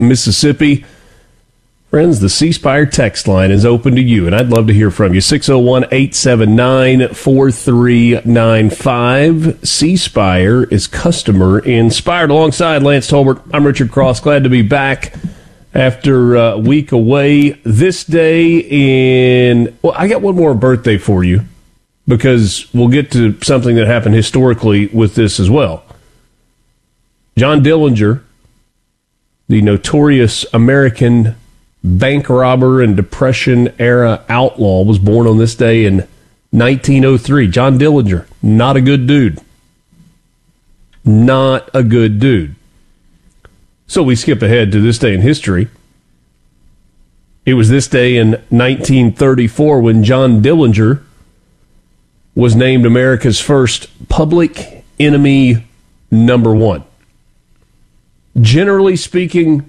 Mississippi. Friends, the C Spire text line is open to you, and I'd love to hear from you. 601-879-4395. C Spire is customer inspired. Alongside Lance Tolbert, I'm Richard Cross. Glad to be back after a week away. This day I got one more birthday for you, because we'll get to something that happened historically with this as well. John Dillinger, the notorious American bank robber and Depression-era outlaw, was born on this day in 1903. John Dillinger, not a good dude. Not a good dude. So we skip ahead to this day in history. It was this day in 1934 when John Dillinger was named America's first public enemy number one. Generally speaking,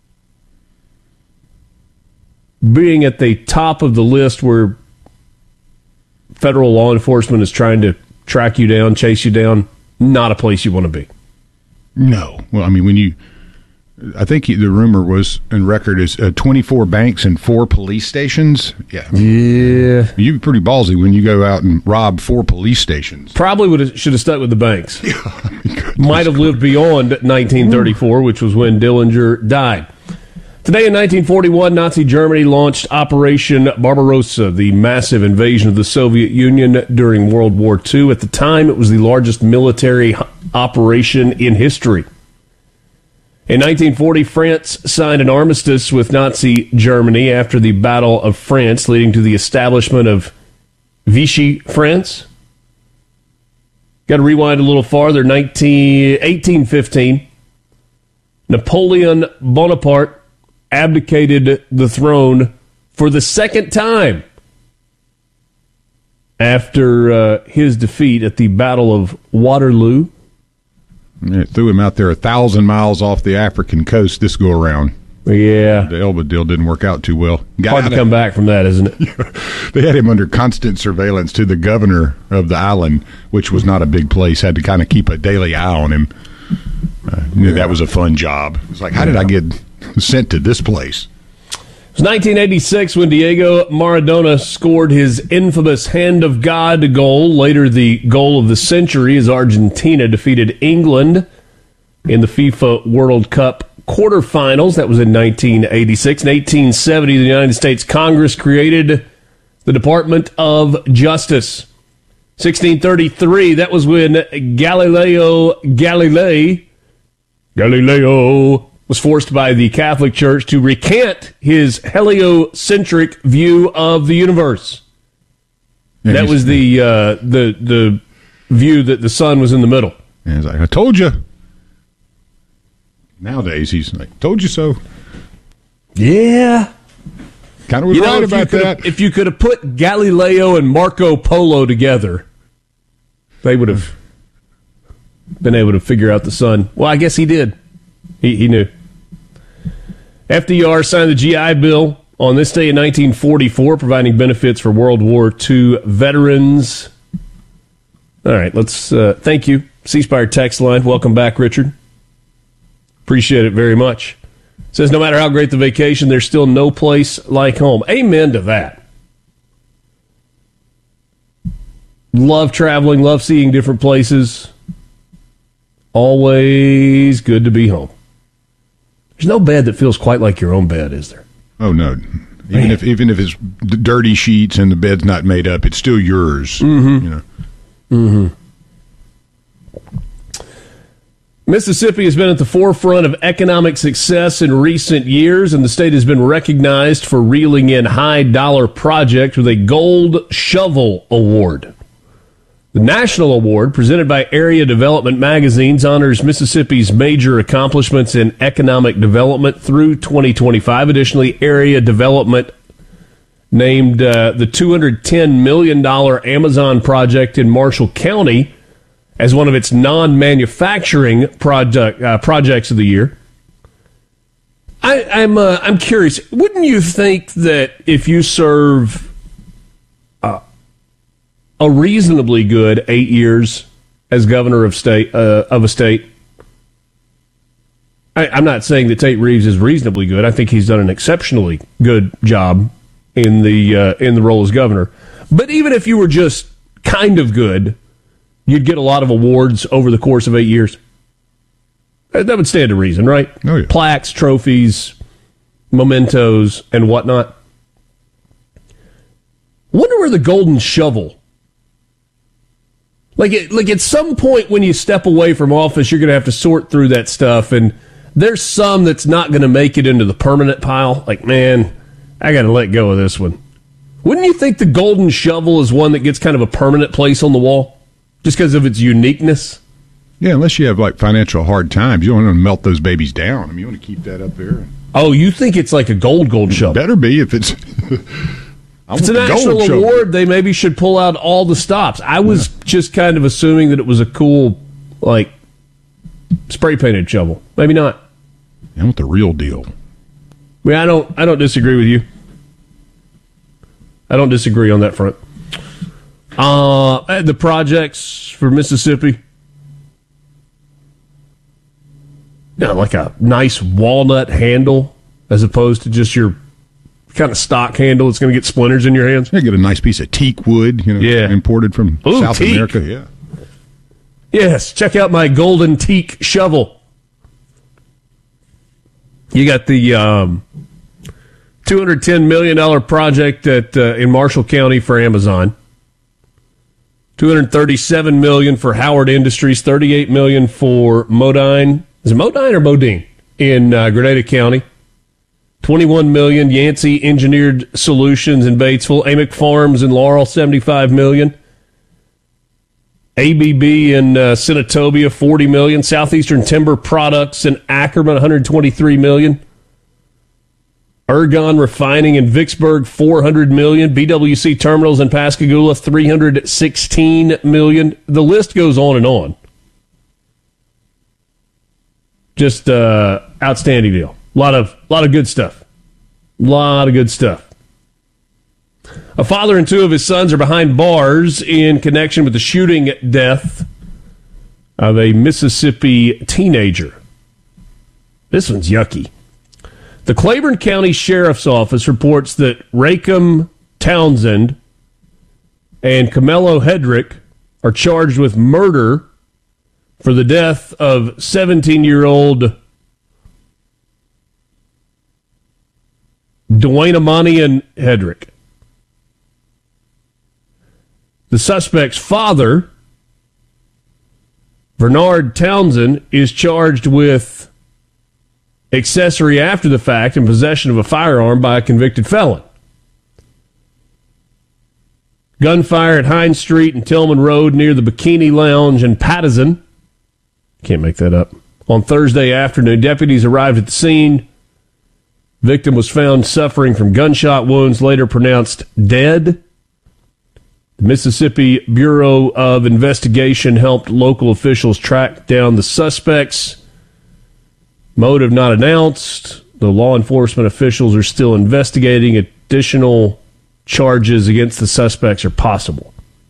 being at the top of the list where federal law enforcement is trying to track you down, chase you down, not a place you want to be. No. Well, I mean, I think the rumor was, and record is 24 banks and 4 police stations. Yeah. Yeah. You'd be pretty ballsy when you go out and rob 4 police stations. Probably should have stuck with the banks. Might have lived beyond 1934, which was when Dillinger died. Today in 1941, Nazi Germany launched Operation Barbarossa, the massive invasion of the Soviet Union during World War II. At the time, it was the largest military operation in history. In 1940, France signed an armistice with Nazi Germany after the Battle of France, leading to the establishment of Vichy France. Got to rewind a little farther. 1815, Napoleon Bonaparte abdicated the throne for the second time after his defeat at the Battle of Waterloo. It threw him out there 1,000 miles off the African coast this go around. Yeah. The Elba deal didn't work out too well. Hard to come back from that, isn't it? They had him under constant surveillance to the governor of the island, which was not a big place, had to kind of keep a daily eye on him. That was a fun job. It's like, how did I get sent to this place? It was 1986 when Diego Maradona scored his infamous Hand of God goal. Later, the goal of the century as Argentina defeated England in the FIFA World Cup quarterfinals. That was in 1986. In 1870, the United States Congress created the Department of Justice. 1633, that was when Galileo was forced by the Catholic Church to recant his heliocentric view of the universe. That was the view that the sun was in the middle. And he's like, I told you. Nowadays, he's like, told you so. Yeah. Kind of was right about that. If you could have put Galileo and Marco Polo together, they would have been able to figure out the sun. Well, I guess he did. He knew. FDR signed the GI Bill on this day in 1944, providing benefits for World War II veterans. All right, let's thank you. C Spire text line. Welcome back, Richard. Appreciate it very much. Says no matter how great the vacation, there's still no place like home. Amen to that. Love traveling, love seeing different places. Always good to be home. There's no bed that feels quite like your own bed, is there? Oh, no. Even if it's dirty sheets and the bed's not made up, it's still yours. Mm-hmm. You know. Mm-hmm. Mississippi has been at the forefront of economic success in recent years, and the state has been recognized for reeling in high-dollar projects with a Gold Shovel Award. The national award, presented by Area Development Magazines, honors Mississippi's major accomplishments in economic development through 2025. Additionally, Area Development named the $210 million Amazon project in Marshall County as one of its non-manufacturing projects of the year. I'm curious. Wouldn't you think that if you serve a reasonably good 8 years as governor of a state, I'm not saying that Tate Reeves is reasonably good. I think he's done an exceptionally good job in the role as governor. But even if you were just kind of good, you'd get a lot of awards over the course of 8 years. That would stand to reason, right? Oh, yeah. Plaques, trophies, mementos, and whatnot. Wonder where the golden shovel. Like at some point when you step away from office, you're going to have to sort through that stuff, and there's some that's not going to make it into the permanent pile. Like, man, I got to let go of this one. Wouldn't you think the golden shovel is one that gets kind of a permanent place on the wall just because of its uniqueness? Yeah, unless you have like financial hard times, you don't want to melt those babies down. I mean, you want to keep that up there. Oh, you think it's like a gold shovel? Better be if it's. If it's a national award, they maybe should pull out all the stops. I was just kind of assuming that it was a cool, like, spray painted shovel. Maybe not. I want the real deal. I mean, I don't disagree with you. I don't disagree on that front. The projects for Mississippi. Yeah, like a nice walnut handle as opposed to just your kind of stock handle that's going to get splinters in your hands. Yeah, get a nice piece of teak wood, imported from South teak. America. Yeah. Yes, check out my golden teak shovel. You got the $210 million project in Marshall County for Amazon. $237 million for Howard Industries. $38 million for Modine. Is it Modine or Modine in Grenada County? $21 million, Yancey Engineered Solutions in Batesville. Amick Farms in Laurel, $75 million. ABB in Senatobia, $40 million. Southeastern Timber Products in Ackerman, $123 million. Ergon Refining in Vicksburg, $400 million. BWC Terminals in Pascagoula, $316 million. The list goes on and on. Just outstanding deal. A lot of good stuff. A father and two of his sons are behind bars in connection with the shooting death of a Mississippi teenager. This one's yucky. The Claiborne County Sheriff's Office reports that Rackham Townsend and Camelo Hedrick are charged with murder for the death of 17-year-old Dwayne Amanian Hedrick. The suspect's father, Bernard Townsend, is charged with accessory after the fact and possession of a firearm by a convicted felon. Gunfire at Hines Street and Tillman Road near the Bikini Lounge in Paterson. Can't make that up. On Thursday afternoon, deputies arrived at the scene. Victim was found suffering from gunshot wounds, later pronounced dead. The Mississippi Bureau of Investigation helped local officials track down the suspects. Motive not announced. The law enforcement officials are still investigating. Additional charges against the suspects are possible.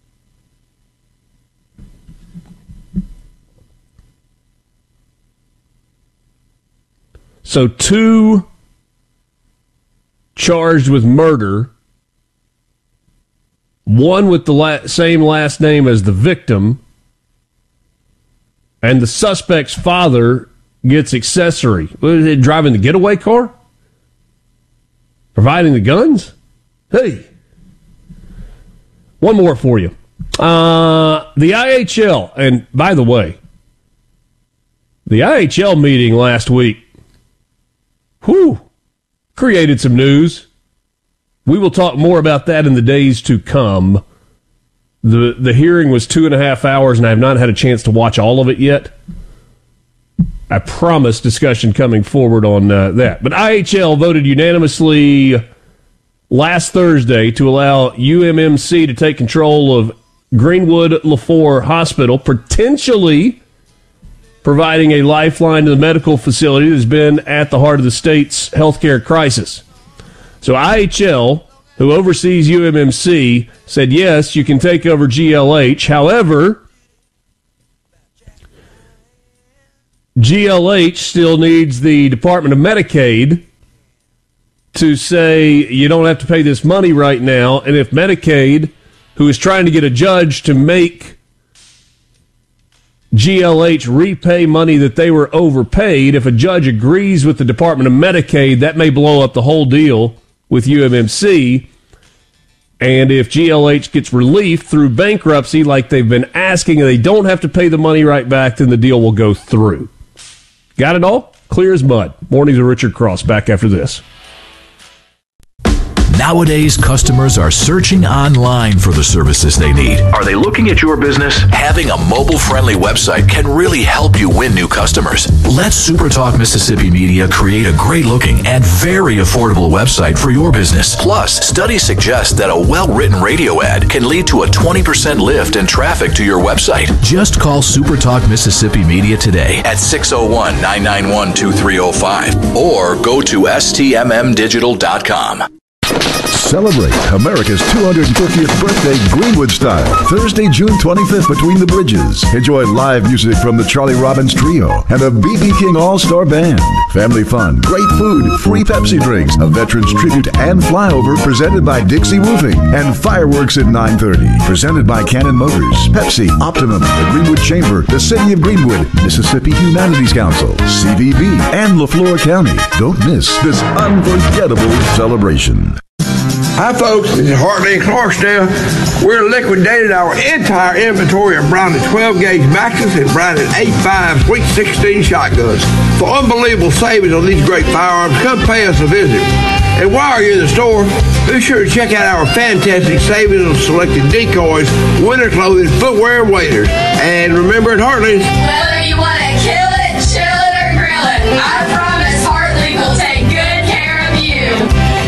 So 2 charged with murder, one with the same last name as the victim, and the suspect's father gets accessory. Driving the getaway car? Providing the guns? Hey. One more for you. The IHL, and by the way, the IHL meeting last week, created some news. We will talk more about that in the days to come. The hearing was 2.5 hours, and I have not had a chance to watch all of it yet. I promise discussion coming forward on that. But IHL voted unanimously last Thursday to allow UMMC to take control of Greenwood LaFour Hospital, potentially providing a lifeline to the medical facility that has been at the heart of the state's healthcare crisis. So IHL, who oversees UMMC, said, yes, you can take over GLH. However, GLH still needs the Department of Medicaid to say you don't have to pay this money right now. And if Medicaid, who is trying to get a judge to make GLH repay money that they were overpaid, if a judge agrees with the Department of Medicaid, that may blow up the whole deal with UMMC. And if GLH gets relief through bankruptcy like they've been asking and they don't have to pay the money right back, then the deal will go through. Got it all? Clear as mud. Mornings with Richard Cross. Back after this. Nowadays, customers are searching online for the services they need. Are they looking at your business? Having a mobile-friendly website can really help you win new customers. Let SuperTalk Mississippi Media create a great-looking and very affordable website for your business. Plus, studies suggest that a well-written radio ad can lead to a 20% lift in traffic to your website. Just call SuperTalk Mississippi Media today at 601-991-2305 or go to stmmdigital.com. Celebrate America's 250th birthday Greenwood style. Thursday, June 25th between the bridges. Enjoy live music from the Charlie Robbins Trio and the B.B. King All-Star Band. Family fun, great food, free Pepsi drinks, a Veterans Tribute and Flyover presented by Dixie Roofing, and fireworks at 9:30 presented by Cannon Motors, Pepsi, Optimum, the Greenwood Chamber, the City of Greenwood, Mississippi Humanities Council, CVB, and LaFleur County. Don't miss this unforgettable celebration. Hi folks, this is Hartley and Clarksdale. We're liquidating our entire inventory of Browning 12-gauge Maxes and Browning 8.5 Sweet 16 shotguns. For unbelievable savings on these great firearms, come pay us a visit. And while you're in the store, be sure to check out our fantastic savings on selected decoys, winter clothing, footwear, and waders. And remember at Hartley's, whether you want to kill it, chill it, or grill it, I promise Hartley will take good care of you.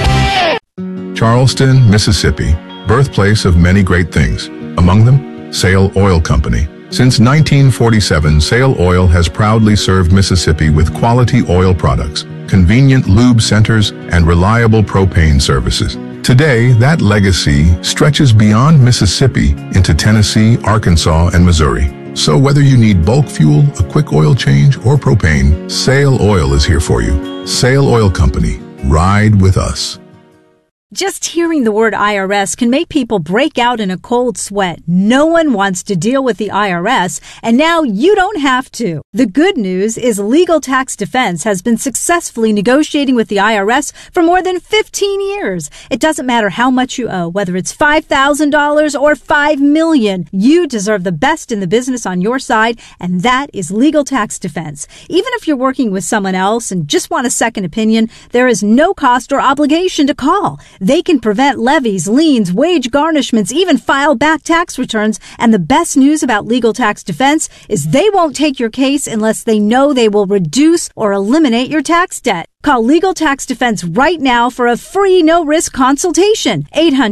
Charleston, Mississippi, birthplace of many great things. Among them, Sail Oil Company. Since 1947, Sail Oil has proudly served Mississippi with quality oil products, convenient lube centers, and reliable propane services. Today, that legacy stretches beyond Mississippi into Tennessee, Arkansas, and Missouri. So whether you need bulk fuel, a quick oil change, or propane, Sail Oil is here for you. Sail Oil Company. Ride with us. Just hearing the word IRS can make people break out in a cold sweat. No one wants to deal with the IRS, and now you don't have to. The good news is Legal Tax Defense has been successfully negotiating with the IRS for more than 15 years. It doesn't matter how much you owe, whether it's $5,000 or $5 million. You deserve the best in the business on your side, and that is Legal Tax Defense. Even if you're working with someone else and just want a second opinion, there is no cost or obligation to call. They can prevent levies, liens, wage garnishments, even file back tax returns. And the best news about Legal Tax Defense is they won't take your case unless they know they will reduce or eliminate your tax debt. Call Legal Tax Defense right now for a free no-risk consultation.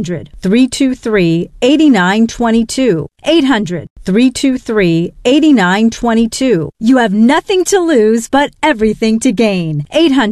800-323-8922. 800-323-8922. You have nothing to lose but everything to gain.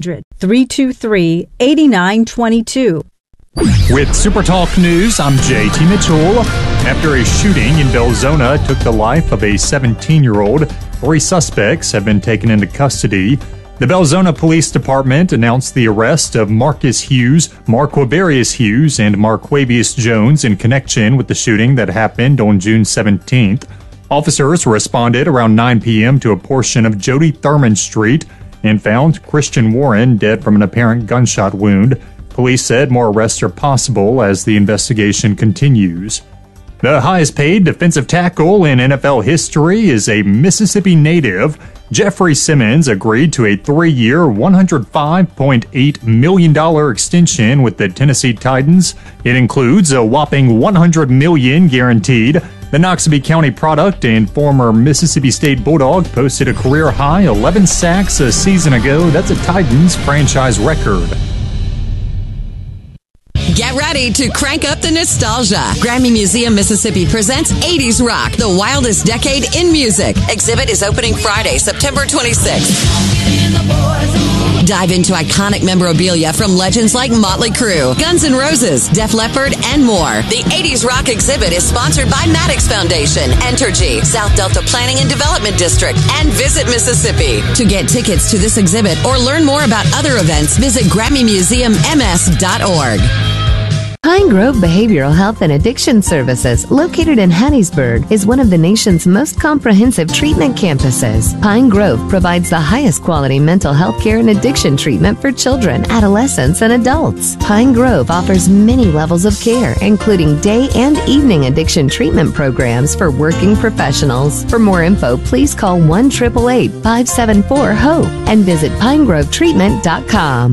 800-323-8922. With SuperTalk News, I'm JT Mitchell. After a shooting in Belzona took the life of a 17-year-old, 3 suspects have been taken into custody. The Belzona Police Department announced the arrest of Marcus Hughes, Marquavarius Hughes, and Marquavius Jones in connection with the shooting that happened on June 17th. Officers responded around 9 p.m. to a portion of Jody Thurman Street and found Christian Warren dead from an apparent gunshot wound. Police said more arrests are possible as the investigation continues. The highest paid defensive tackle in NFL history is a Mississippi native. Jeffrey Simmons agreed to a 3-year, $105.8 million extension with the Tennessee Titans. It includes a whopping $100 million guaranteed. The Noxubee County product and former Mississippi State Bulldog posted a career-high 11 sacks a season ago. That's a Titans franchise record. Get ready to crank up the nostalgia. Grammy Museum Mississippi presents 80s Rock, the wildest decade in music. Exhibit is opening Friday, September 26th. Dive into iconic memorabilia from legends like Motley Crue, Guns N' Roses, Def Leppard, and more. The 80s Rock exhibit is sponsored by Maddox Foundation, Entergy, South Delta Planning and Development District, and Visit Mississippi. To get tickets to this exhibit or learn more about other events, visit GrammyMuseumMS.org. Pine Grove Behavioral Health and Addiction Services, located in Hattiesburg, is one of the nation's most comprehensive treatment campuses. Pine Grove provides the highest quality mental health care and addiction treatment for children, adolescents, and adults. Pine Grove offers many levels of care, including day and evening addiction treatment programs for working professionals. For more info, please call 1-888-574-HOPE and visit pinegrovetreatment.com.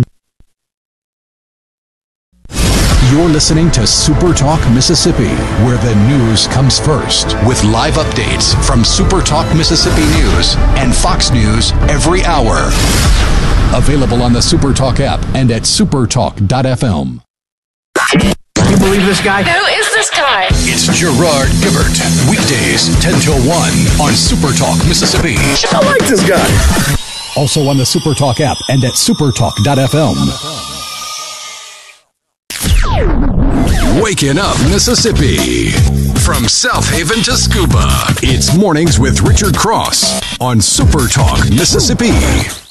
You're listening to Super Talk Mississippi, where the news comes first. With live updates from Super Talk Mississippi News and Fox News every hour. Available on the Super Talk app and at supertalk.fm. You believe this guy? Who is this guy? It's Gerard Gibert. Weekdays 10 till 1 on Super Talk Mississippi. I like this guy. Also on the Super Talk app and at supertalk.fm. Waking up Mississippi. From South Haven to Scuba, it's Mornings with Richard Cross on Super Talk Mississippi.